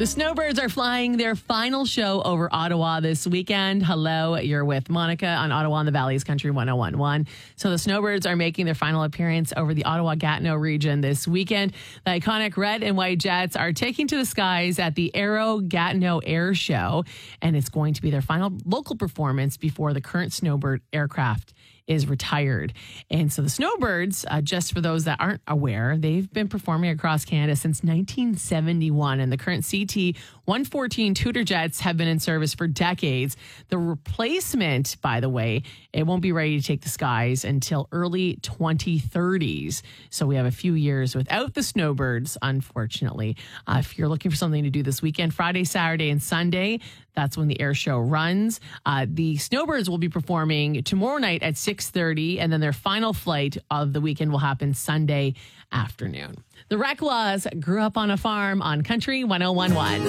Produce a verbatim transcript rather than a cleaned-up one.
The Snowbirds are flying their final show over Ottawa this weekend. Hello, you're with Monica on Ottawa and the Valley's Country one oh one point one. So the Snowbirds are making their final appearance over the Ottawa-Gatineau region this weekend. The iconic red and white jets are taking to the skies at the Aero Gatineau Air Show, and it's going to be their final local performance before the current Snowbird aircraft is retired. And so the Snowbirds, uh, just for those that aren't aware, they've been performing across Canada since nineteen seventy-one, and the current C T one fourteen Tudor jets have been in service for decades. The replacement, by the way, it won't be ready to take the skies until early twenty thirties. So we have a few years without the Snowbirds, unfortunately. Uh, if you're looking for something to do this weekend, Friday, Saturday, and Sunday, that's when the air show runs. Uh, the Snowbirds will be performing tomorrow night at six thirty, and then their final flight of the weekend will happen Sunday afternoon. The Reclaws grew up on a farm on Country one oh one point one.